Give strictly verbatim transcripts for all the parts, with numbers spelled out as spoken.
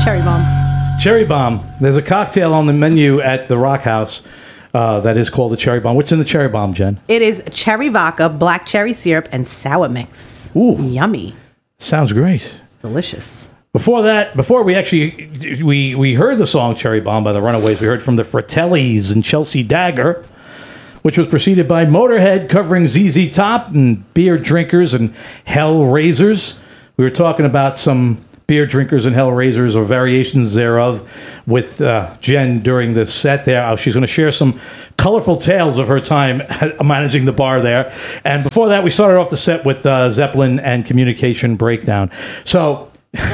Cherry bomb. Cherry bomb. There's a cocktail on the menu at the Rock House uh, that is called the cherry bomb. What's in the cherry bomb, Jen? It is cherry vodka, black cherry syrup, and sour mix. Ooh. Yummy. Sounds great. It's delicious. Before that, before we actually, we, we heard the song Cherry Bomb by the Runaways. We heard from the Fratellis and Chelsea Dagger, which was preceded by Motorhead covering Z Z Top and Beer Drinkers and Hellraisers. We were talking about some Beer Drinkers and Hellraisers or variations thereof with uh, Jen during the set there. Uh, she's going to share some colorful tales of her time managing the bar there. And before that, we started off the set with uh, Zeppelin and Communication Breakdown. So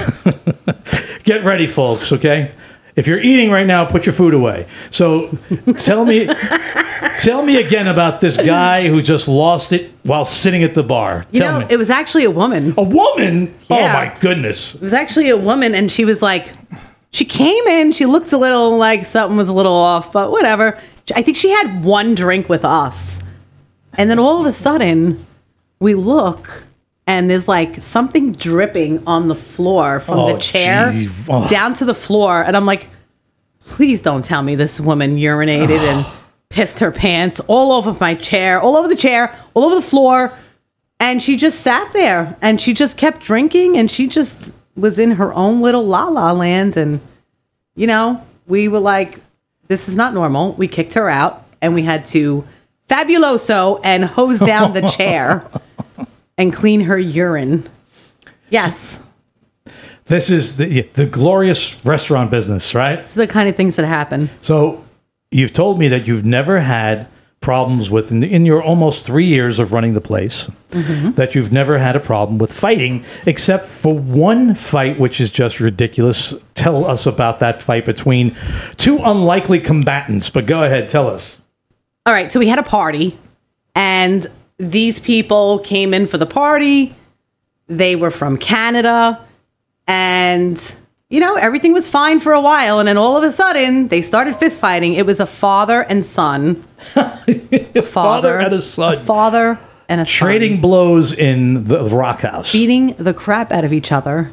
get ready, folks, okay? If you're eating right now, put your food away. So tell me tell me again about this guy who just lost it while sitting at the bar. You tell know, me. it was actually a woman. A woman? Oh, Yeah. my goodness. It was actually a woman, and she was like, she came in, she looked a little like something was a little off, but whatever. I think she had one drink with us. And then all of a sudden, we look, and there's like something dripping on the floor from Oh, the chair gee. Oh. down to the floor. And I'm like, please don't tell me this woman urinated and pissed her pants all over my chair, all over the chair, all over the floor. And she just sat there and she just kept drinking and she just was in her own little la la land. And, you know, we were like, this is not normal. We kicked her out and we had to fabuloso and hose down the chair and clean her urine. Yes. This is the the glorious restaurant business, right? It's the kind of things that happen. So you've told me that you've never had problems with, in, in your almost three years of running the place, Mm-hmm. that you've never had a problem with fighting, except for one fight, which is just ridiculous. Tell us about that fight between two unlikely combatants, but go ahead, tell us. All right, so we had a party, and these people came in for the party. They were from Canada, and, you know, everything was fine for a while, and then all of a sudden, they started fist fighting. It was a father and son. A father and a son. A father and a Trading son. blows in the Rock House. Beating the crap out of each other.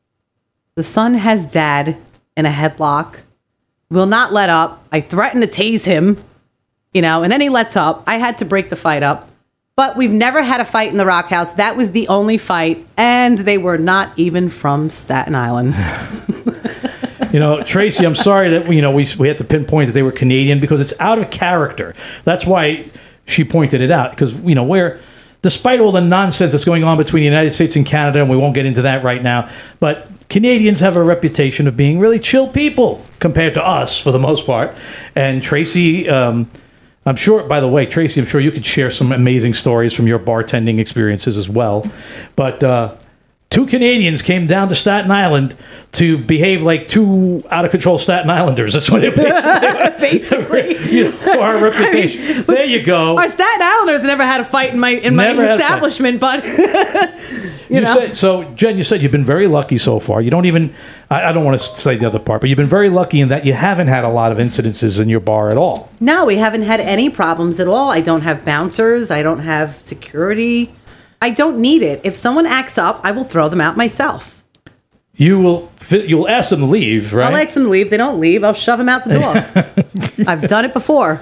The son has dad in a headlock. Will not let up. I threatened to tase him, you know, and then he lets up. I had to break the fight up. But we've never had a fight in the Rock House. That was the only fight, and they were not even from Staten Island. You know, Tracy, I'm sorry that, you know, we we had to pinpoint that they were Canadian because it's out of character. That's why she pointed it out, because, you know, we're, despite all the nonsense that's going on between the United States and Canada, and we won't get into that right now, but Canadians have a reputation of being really chill people compared to us for the most part. And Tracy, um, I'm sure, by the way, Tracy, I'm sure you could share some amazing stories from your bartending experiences as well. But uh, two Canadians came down to Staten Island to behave like two out-of-control Staten Islanders. That's what it basically, Basically. you know, for our reputation. I mean, there you go. Our Staten Islanders never had a fight in my in my Never had a fight. establishment, but you, You know. said, so, Jen, you said you've been very lucky so far. You don't even, I, I don't want to say the other part, but you've been very lucky in that you haven't had a lot of incidences in your bar at all. No, we haven't had any problems at all. I don't have bouncers. I don't have security. I don't need it. If someone acts up, I will throw them out myself. You will, fi- you'll ask them to leave, right? I'll ask them to leave. They don't leave. I'll shove them out the door. I've done it before.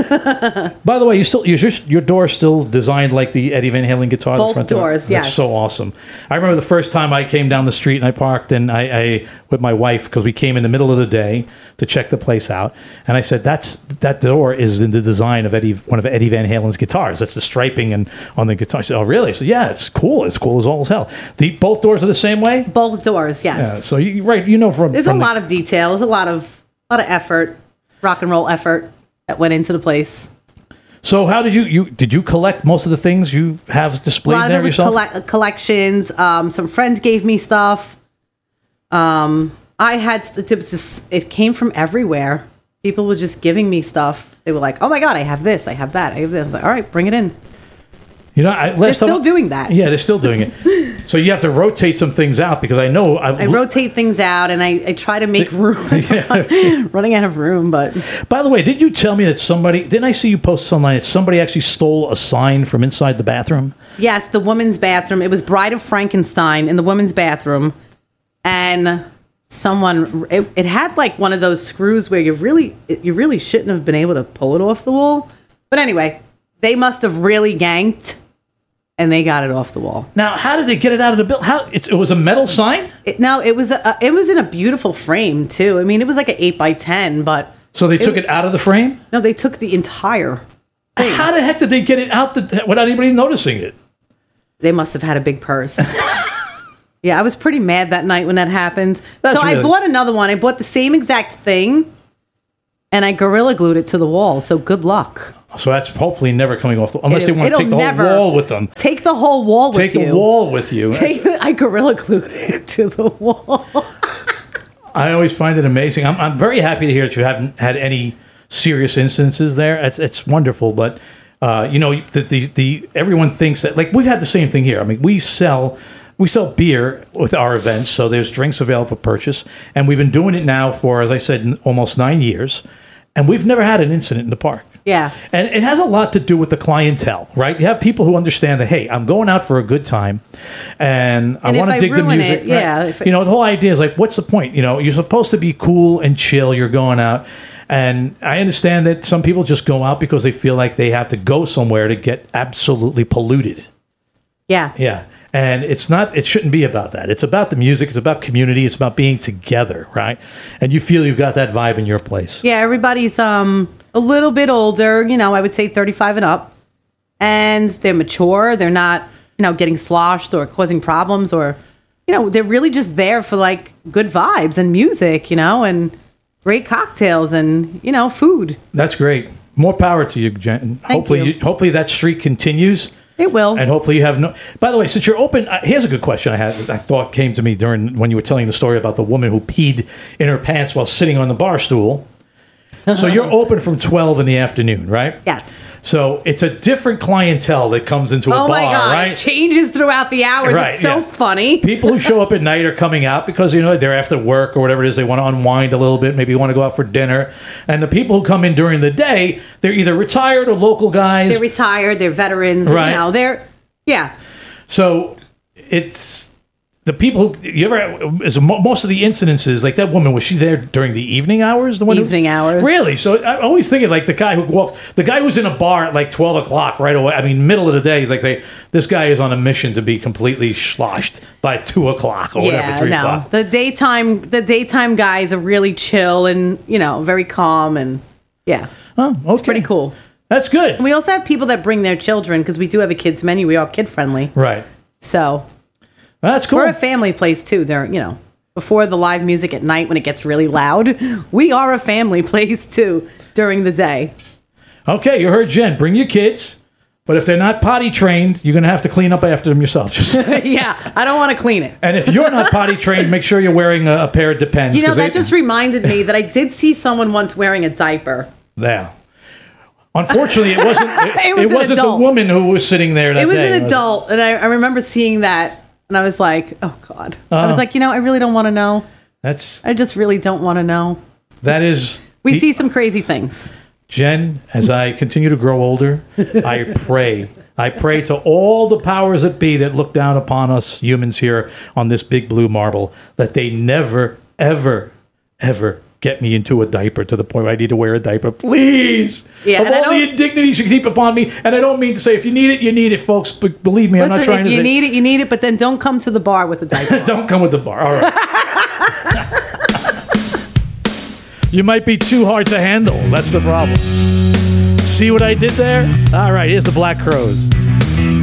By the way, you still your your door still designed like the Eddie Van Halen guitar. Both the front door? doors, That's yes. so awesome. I remember the first time I came down the street and I parked and I, I with my wife, because we came in the middle of the day to check the place out, and I said, "That's that door is in the design of Eddie, one of Eddie Van Halen's guitars. That's the striping and on the guitar." I said, "Oh, really?" So yeah, it's cool. It's cool as all as hell. The both doors are the same way. Both doors, yes. Yeah. So you right, you know from There's from a the- lot of detail. There's a lot of lot of effort, rock and roll effort that went into the place. So how did you you did you collect most of the things you have A displayed lot of there it was yourself? colle- collections. Um, some friends gave me stuff. Um, I had it was just it came from everywhere. People were just giving me stuff. They were like, "Oh my god, I have this, I have that, I have this." I was like, "All right, bring it in." You know, I, They're last still time, doing that. Yeah, they're still doing it. So you have to rotate some things out because I know I, I rotate things out and I, I try to make room. Running out of room, but By the way, did you tell me that somebody didn't I see you post this online that somebody actually stole a sign from inside the bathroom? yes, the women's bathroom. It was Bride of Frankenstein in the women's bathroom, and someone it, it had like one of those screws where you really you really shouldn't have been able to pull it off the wall. But anyway, they must have really ganked, and they got it off the wall. Now, how did they get it out of the building? How it's, it was a metal sign? It, no, it was a, it was in a beautiful frame too. I mean, it was like an eight by ten, but So they it, took it out of the frame? No, they took the entire thing. How the heck did they get it out the, without anybody noticing it? They must have had a big purse. Yeah, I was pretty mad that night when that happened. That's so really- I bought another one. I bought the same exact thing, and I Gorilla Glued it to the wall. So good luck. So that's hopefully never coming off the, unless It'll- they want to it'll take the never- whole wall with them. Take the whole wall with Take you. the wall with you. Take the, I Gorilla Glued it to the wall. I always find it amazing. I'm, I'm very happy to hear that you haven't had any serious instances there. It's, it's wonderful, but uh, you know, the, the the everyone thinks that, like, we've had the same thing here. I mean, we sell we sell beer with our events, so there's drinks available for purchase, and we've been doing it now for, as I said, n- almost nine years, and we've never had an incident in the park. Yeah. And it has a lot to do with the clientele, right? You have people who understand that, hey, I'm going out for a good time, and I And if want to I dig the ruin music. it, yeah, right? if it- You know, the whole idea is like, what's the point? You know, you're supposed to be cool and chill. You're going out. And I understand that some people just go out because they feel like they have to go somewhere to get absolutely polluted. Yeah. Yeah. And it's not, it shouldn't be about that. It's about the music. It's about community. It's about being together, right? And you feel you've got that vibe in your place. Yeah, everybody's um a little bit older, you know, I would say thirty-five and up. And they're mature. They're not, you know, getting sloshed or causing problems, or, you know, they're really just there for like good vibes and music, you know, and great cocktails and, you know, food. That's great. More power to you, Jen. Hopefully, you. you, hopefully that streak continues. It will. And hopefully you have no. By the way, since you're open, uh, here's a good question I had. I thought came to me during when you were telling the story about the woman who peed in her pants while sitting on the bar stool. So you're open from twelve in the afternoon, right? Yes. So it's a different clientele that comes into a Oh bar, my God. right? It changes throughout the hours. Right, It's so yeah. funny. People who show up at night are coming out because, you know, they're after work or whatever it is. They want to unwind a little bit. Maybe want to go out for dinner. And the people who come in during the day, they're either retired or local guys. They're retired. They're veterans. Right. You know, they're, yeah. So it's the people who you ever is mo- most of the incidences, like that woman, was she there during the evening hours? The one who- Evening hours. Really? So I'm always thinking like the guy who walked, the guy who's in a bar at like twelve o'clock right away. I mean, middle of the day. He's like, say, this guy is on a mission to be completely sloshed by two o'clock or whatever, Yeah, three no. o'clock. The daytime the daytime guys are really chill and, you know, very calm, and yeah. Oh, okay. Pretty cool. That's good. We also have people that bring their children because we do have a kids menu. We are kid friendly. Right. So That's cool. we're a family place too. During, you know, before the live music at night when it gets really loud, we are a family place too during the day. Okay, you heard Jen. Bring your kids, but if they're not potty trained, you're going to have to clean up after them yourself. Just, Yeah, I don't want to clean it. and if you're not potty trained, make sure you're wearing a, a pair of Depends. You know, 'cause that they- just reminded me that I did see someone once wearing a diaper. Yeah. Unfortunately, it wasn't. It, It was it an wasn't the adult. woman who was sitting there that It was day. an adult, and I, I remember seeing that, and I was like, "Oh God!" I was Oh. like, "You know, I really don't want to know. That's I just really don't want to know." that is. We the- see some crazy things. Jen. As I continue to grow older, I pray. I pray to all the powers that be that look down upon us humans here on this big blue marble that they never, ever, ever get me into a diaper to the point where I need to wear a diaper. Please. Yeah, of and I all the don't- indignities you keep upon me, and I don't mean to say if you need it, you need it, folks. But believe me, I'm not Listen, trying if to you say. need it, you need it, but then don't come to the bar with a diaper. on. Don't come with the bar. All right. You might be too hard to handle. That's the problem. See what I did there? All right, here's the Black Crowes.